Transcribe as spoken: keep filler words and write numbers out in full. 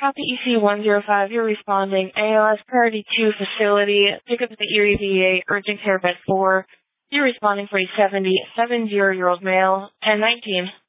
Copy E C one zero five, you're responding. A L S Priority two facility, pick up at the Erie V A, urgent care bed four. You're responding for a seventy-seven-year-old male, ten nineteen.